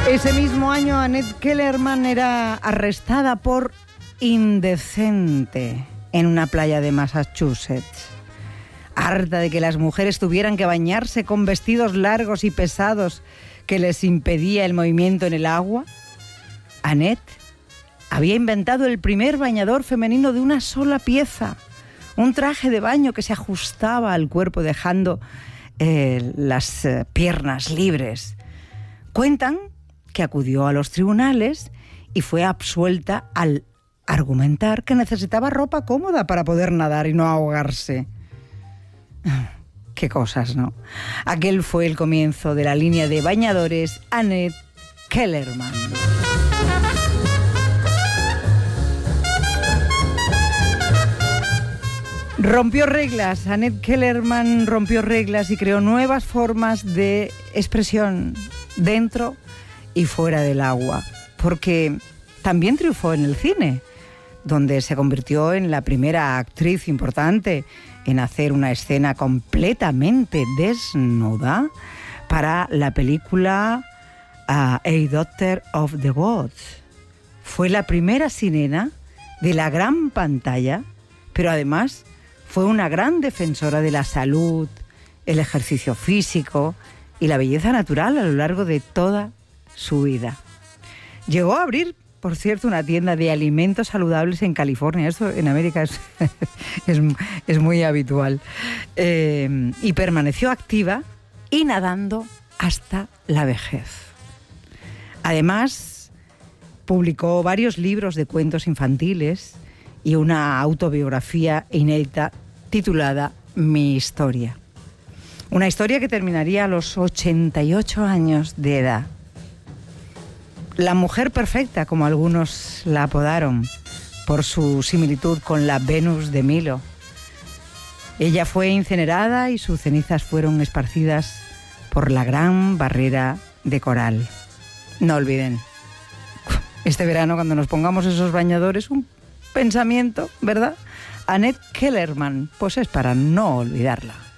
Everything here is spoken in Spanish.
Ese mismo año, Annette Kellerman era arrestada por indecente en una playa de Massachusetts. Harta de que las mujeres tuvieran que bañarse con vestidos largos y pesados que les impedía el movimiento en el agua, Annette había inventado el primer bañador femenino de una sola pieza, un traje de baño que se ajustaba al cuerpo dejando las piernas libres. Cuentan que acudió a los tribunales y fue absuelta al argumentar que necesitaba ropa cómoda para poder nadar y no ahogarse. Qué cosas, ¿no? Aquel fue el comienzo de la línea de bañadores Annette Kellerman. Rompió reglas. Annette Kellerman rompió reglas y creó nuevas formas de expresión dentro y fuera del agua, porque también triunfó en el cine, donde se convirtió en la primera actriz importante en hacer una escena completamente desnuda para la película A Daughter of the Gods. Fue la primera sirena de la gran pantalla, pero además fue una gran defensora de la salud, el ejercicio físico y la belleza natural a lo largo de toda su vida. Llegó a abrir, por cierto, una tienda de alimentos saludables en California. Esto en América es muy habitual. Y permaneció activa y nadando hasta la vejez. Además, publicó varios libros de cuentos infantiles y una autobiografía inédita titulada Mi historia. Una historia que terminaría a los 88 años de edad. La mujer perfecta, como algunos la apodaron, por su similitud con la Venus de Milo. Ella fue incinerada y sus cenizas fueron esparcidas por la Gran Barrera de Coral. No olviden, este verano cuando nos pongamos esos bañadores, un pensamiento, ¿verdad? Annette Kellerman, pues es para no olvidarla.